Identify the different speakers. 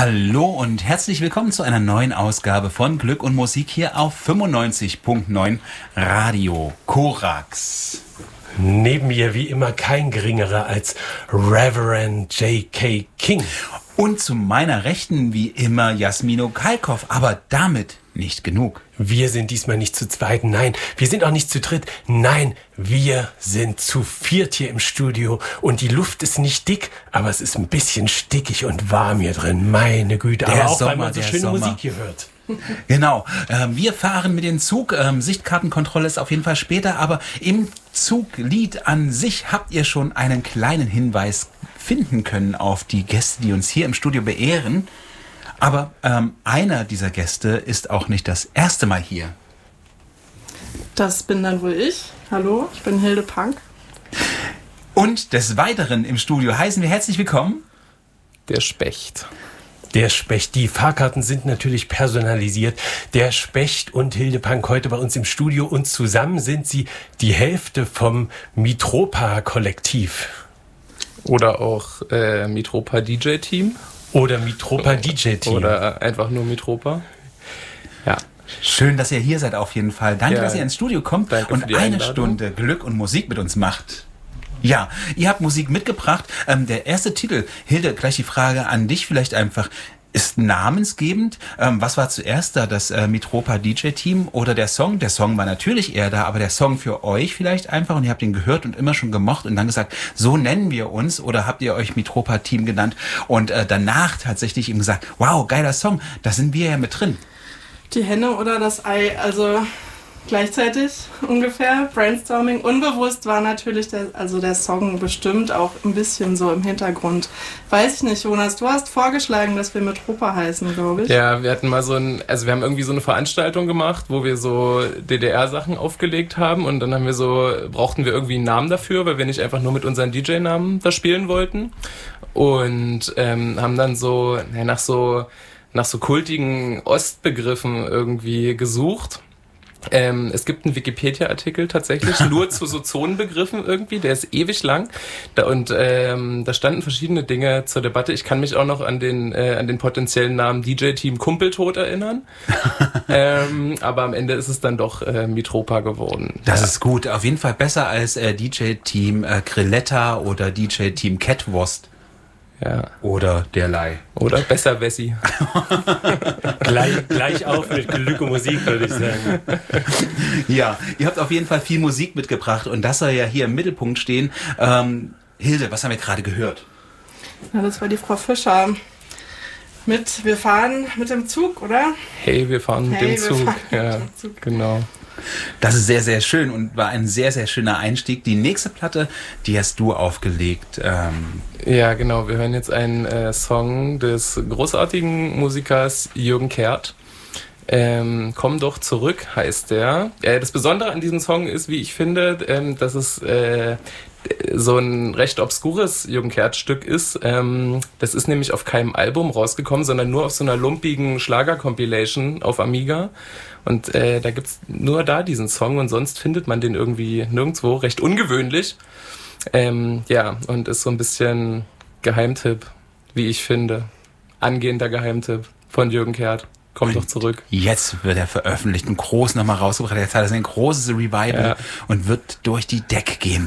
Speaker 1: Hallo und herzlich willkommen zu einer neuen Ausgabe von Glück und Musik hier auf 95.9 Radio Korax.
Speaker 2: Neben mir wie immer kein geringerer als Reverend J.K. King.
Speaker 1: Und zu meiner Rechten wie immer Jasmino Kalkoff, aber damit nicht genug.
Speaker 2: Wir sind diesmal nicht zu zweit, nein, wir sind auch nicht zu dritt, nein, wir sind zu viert hier im Studio und die Luft ist nicht dick, aber es ist ein bisschen stickig und warm hier drin, meine Güte, aber auch weil man so schöne Musik hier hört.
Speaker 1: Genau, wir fahren mit dem Zug, Sichtkartenkontrolle ist auf jeden Fall später, aber im Zuglied an sich habt ihr schon einen kleinen Hinweis finden können auf die Gäste, die uns hier im Studio beehren. Aber einer dieser Gäste ist auch nicht das erste Mal hier.
Speaker 3: Das bin dann wohl ich. Hallo, ich bin Hilde Punk.
Speaker 1: Und des Weiteren im Studio heißen wir herzlich willkommen
Speaker 4: der Specht.
Speaker 2: Der Specht, die Fahrkarten sind natürlich personalisiert. Der Specht und Hilde Punk heute bei uns im Studio und zusammen sind sie die Hälfte vom Mitropa-Kollektiv.
Speaker 4: Oder auch Mitropa DJ-Team.
Speaker 2: Oder Mitropa DJ-Team.
Speaker 4: Oder einfach nur Mitropa. Ja.
Speaker 1: Schön, dass ihr hier seid auf jeden Fall. Danke, dass ihr ins Studio kommt und eine Stunde Glück und Musik mit uns macht. Ja, ihr habt Musik mitgebracht. Der erste Titel, Hilde, gleich die Frage an dich vielleicht einfach. Ist namensgebend. Was war zuerst da, das Mitropa DJ-Team oder der Song? Der Song war natürlich eher da, aber der Song für euch vielleicht einfach und ihr habt ihn gehört und immer schon gemocht und dann gesagt, so nennen wir uns oder habt ihr euch Mitropa-Team genannt und danach tatsächlich ihm gesagt, wow, geiler Song, da sind wir ja mit drin.
Speaker 3: Die Henne oder das Ei, also gleichzeitig ungefähr, Brainstorming. Unbewusst war natürlich der Song bestimmt auch ein bisschen so im Hintergrund. Weiß ich nicht, Jonas, du hast vorgeschlagen, dass wir Mitropa heißen, glaube ich.
Speaker 4: Ja, wir hatten mal wir haben irgendwie so eine Veranstaltung gemacht, wo wir so DDR-Sachen aufgelegt haben und dann brauchten wir irgendwie einen Namen dafür, weil wir nicht einfach nur mit unseren DJ-Namen da spielen wollten und haben dann nach so kultigen Ostbegriffen irgendwie gesucht. Es gibt einen Wikipedia-Artikel tatsächlich nur zu so Zonenbegriffen irgendwie, der ist ewig lang da standen verschiedene Dinge zur Debatte. Ich kann mich auch noch an den potenziellen Namen DJ-Team Kumpeltod erinnern, aber am Ende ist es dann doch Mitropa geworden.
Speaker 1: Das ist gut, auf jeden Fall besser als DJ-Team Grilletta oder DJ-Team Catwurst.
Speaker 4: Ja.
Speaker 1: Oder derlei.
Speaker 4: Oder besser Wessi.
Speaker 2: gleich auf mit Glück und Musik, würde ich sagen.
Speaker 1: Ja, ihr habt auf jeden Fall viel Musik mitgebracht und das soll ja hier im Mittelpunkt stehen. Hilde, was haben wir gerade gehört?
Speaker 3: Ja, das war die Frau Fischer. Wir fahren mit dem Zug, oder?
Speaker 4: Hey, wir fahren mit dem Zug. Genau.
Speaker 1: Das ist sehr, sehr schön und war ein sehr, sehr schöner Einstieg. Die nächste Platte, die hast du aufgelegt.
Speaker 4: Ja, genau. Wir hören jetzt einen Song des großartigen Musikers Jürgen Kehrt. Komm doch zurück, heißt der. Das Besondere an diesem Song ist, wie ich finde, dass es so ein recht obskures Jürgen Kehrt-Stück ist. Das ist nämlich auf keinem Album rausgekommen, sondern nur auf so einer lumpigen Schlager-Compilation auf Amiga. Und da gibt's nur da diesen Song und sonst findet man den irgendwie nirgendwo. Recht ungewöhnlich. Und ist so ein bisschen Geheimtipp, wie ich finde. Angehender Geheimtipp von Jürgen Kehrt. Komm doch zurück.
Speaker 1: Jetzt wird er veröffentlicht und groß nochmal rausgebracht. Jetzt hat er ein großes Revival und wird durch die Decke gehen.